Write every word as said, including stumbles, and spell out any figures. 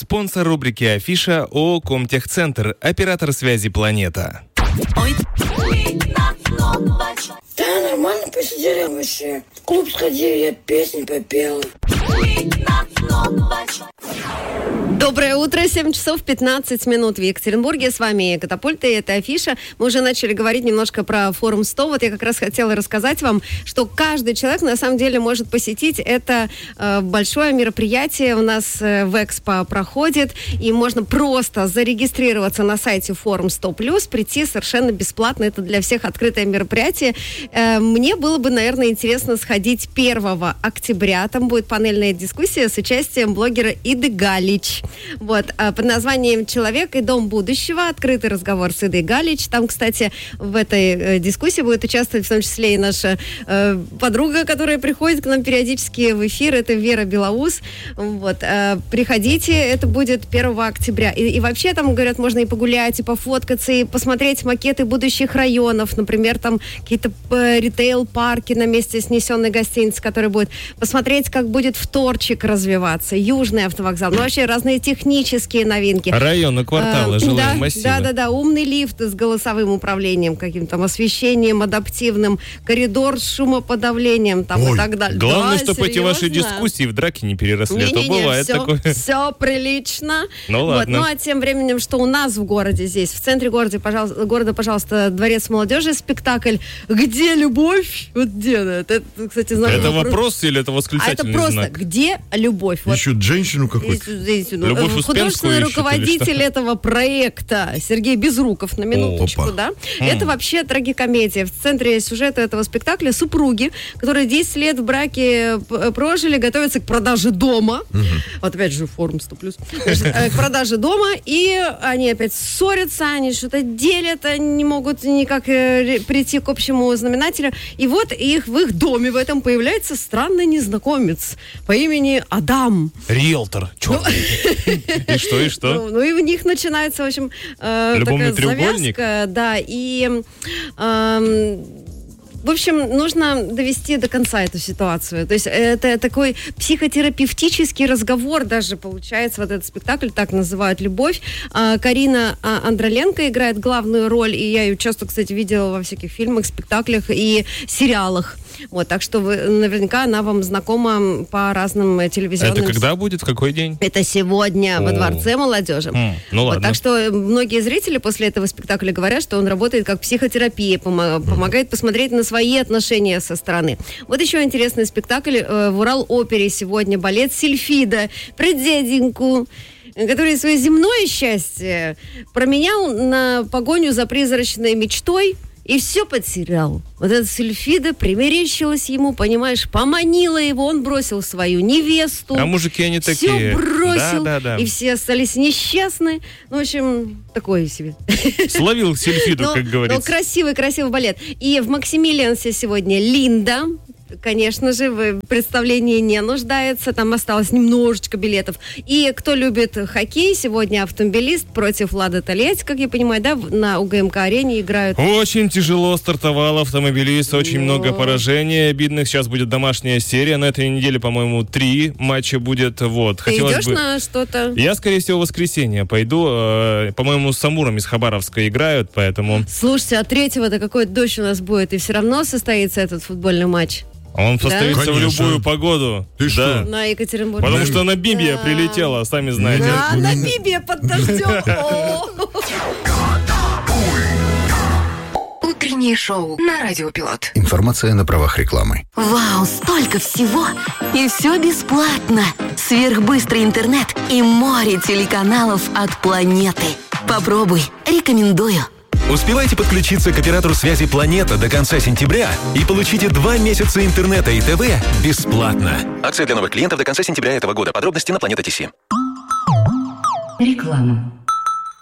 Спонсор рубрики «Афиша» ООО «Комтехцентр», оператор связи «Планета». Да, нормально посидели вообще. В клуб сходили, я песни попел. Доброе утро, семь часов пятнадцать минут в Екатеринбурге. С вами Катапульта, и это Афиша. Мы уже начали говорить немножко про форум сто. Вот я как раз хотела рассказать вам, что каждый человек на самом деле может посетить это э, большое мероприятие. У нас э, в Экспо проходит, и можно просто зарегистрироваться на сайте форум сто плюс, прийти совершенно бесплатно. Это для всех открытое мероприятие. Э, мне было бы, наверное, интересно сходить первого октября. Там будет панельная дискуссия с участием блогера Иды Галич. Вот, под названием «Человек и дом будущего». Открытый разговор с Идой Галич. Там, кстати, в этой э, дискуссии будет участвовать в том числе и наша э, подруга, которая приходит к нам периодически в эфир. Это Вера Белоус. Вот, э, приходите, это будет первого октября. И, и вообще там, говорят, можно и погулять, и пофоткаться, и посмотреть макеты будущих районов. Например, там какие-то э, ритейл-парки на месте снесенной гостиницы, который будет. Посмотреть, как будет вторчик развиваться, Южный автовокзал. Ну, вообще разные технические новинки. Районы, кварталы, а, жилые да, массивы. Да, да, да. Умный лифт с голосовым управлением, каким-то там освещением адаптивным, коридор с шумоподавлением там, и так далее. Главное, да, чтобы эти ваши дискуссии в драке не переросли. А то бывает все, такое. Все прилично. Ну ладно. Вот. Ну а тем временем, что у нас в городе здесь, в центре города, пожалуйста, города, пожалуйста, Дворец молодежи, спектакль «Где любовь?» Вот где это? Это, кстати, знак. Это вопрос или это восклицательный знак? А это просто знак? «Где любовь?» Вот. Ищут женщину какую-то. Любовь Художественный руководитель этого проекта Сергей Безруков, на минуточку, Опа. да. Это вообще трагикомедия. В центре сюжета этого спектакля супруги, которые десять лет в браке прожили, готовятся к продаже дома. Угу. Вот опять же форум сто плюс. К продаже дома, и они опять ссорятся, они что-то делят, они не могут никак прийти к общему знаменателю. И вот их в их доме в этом появляется странный незнакомец по имени Адам. Риэлтор. Черный. И что, и что? Ну, ну и в них начинается, в общем, э, любовный такая треугольник? завязка, да, и э, в общем, нужно довести до конца эту ситуацию. То есть это такой психотерапевтический разговор даже получается, вот этот спектакль, так называют «Любовь». А, Карина Андроленко играет главную роль, и я ее часто, кстати, видела во всяких фильмах, спектаклях и сериалах. Вот, так что вы, наверняка она вам знакома по разным телевизионным... Это когда будет? В какой день? Это сегодня. О. Во Дворце молодежи. М, ну вот, ладно. так что многие зрители после этого спектакля говорят, что он работает как психотерапия, пом- помогает посмотреть на свои отношения со стороны. Вот еще интересный спектакль. Э, в Урал-опере сегодня балет «Сильфида» про дяденьку, который свое земное счастье променял на погоню за призрачной мечтой. И все потерял. Вот эта Сильфида примерещилась ему, понимаешь, поманила его, он бросил свою невесту. А мужики они все такие. Все бросил, да, да, да. и все остались несчастны. Ну, в общем, такое себе. Словил Сильфиду, но, как говорится. Но красивый-красивый балет. И в Максимилиансе сегодня Линда. Конечно же, в представлении не нуждается. Там осталось немножечко билетов. И кто любит хоккей, сегодня автомобилист против Лада Тольятти, как я понимаю, да, на УГМК-арене играют. Очень тяжело стартовал автомобилист, очень Но... много поражений обидных. Сейчас будет домашняя серия. На этой неделе, по-моему, три матча будет. Вот. Ты Хотелось идешь бы... на что-то? Я, скорее всего, в воскресенье пойду. Э, по-моему, с Амуром из Хабаровска играют, поэтому... Слушайте, а третьего-то какой дождь у нас будет, и все равно состоится этот футбольный матч. Он состоится да? в любую погоду. Ты да. что? На Екатеринбурге. Потому что Намибия да. прилетела, сами знаете. А, Намибия под дождем. Утреннее шоу на Радио Пилот. Информация на правах рекламы. Вау, столько всего! И все бесплатно. Сверхбыстрый интернет и море телеканалов от планеты. Попробуй, рекомендую. Успевайте подключиться к оператору связи «Планета» до конца сентября и получите два месяца интернета и ТВ бесплатно. Акция для новых клиентов до конца сентября этого года. Подробности на Планета ТС. Реклама.